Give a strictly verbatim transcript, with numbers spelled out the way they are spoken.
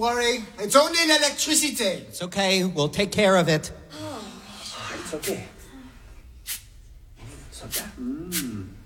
worry. It's only an electricity. It's okay. We'll take care of it. It's okay. It's okay. Mm.